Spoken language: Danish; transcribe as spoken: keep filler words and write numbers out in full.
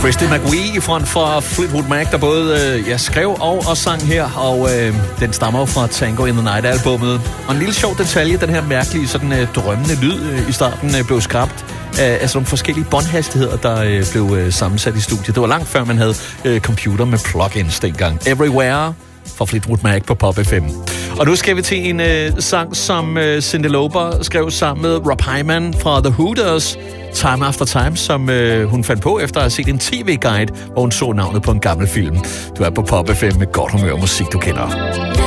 Christy McVie fra, fra Fleetwood Mac, der både øh, ja, skrev og, og sang her, og øh, den stammer jo fra Tango in the Night-albummet. Og en lille sjov detalje, den her mærkelige, sådan øh, drømmende lyd øh, i starten øh, blev skabt af, af sådan nogle forskellige båndhastigheder, der øh, blev øh, sammensat i studiet. Det var langt før man havde øh, computer med plugins dengang. Everywhere fra Fleetwood Mac på Pop F M. Og nu skal vi til en øh, sang, som øh, Cyndi Lauper skrev sammen med Rob Hyman fra The Hooters, Time After Time, som øh, hun fandt på efter at have set en tv-guide, hvor hun så navnet på en gammel film. Du er på Pop F M med godt humør og musik, du kender.